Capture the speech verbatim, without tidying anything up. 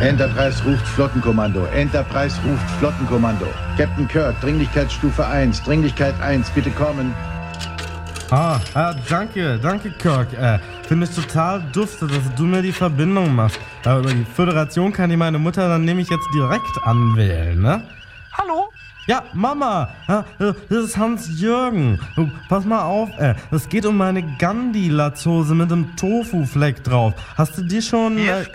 Enterprise ruft Flottenkommando. Enterprise ruft Flottenkommando. Captain Kirk, Dringlichkeitsstufe eins. Dringlichkeit eins, bitte kommen. Ah, äh, danke, danke Kirk. Äh, finde ich total dufte, dass du mir die Verbindung machst. Aber über die Föderation kann ich meine Mutter dann nämlich jetzt direkt anwählen, ne? Hallo? Ja, Mama, ja, das ist Hans-Jürgen. Du, pass mal auf, äh, es geht um meine Gandhi-Latzhose mit dem Tofu-Fleck drauf. Hast du die schon... Hier Äh,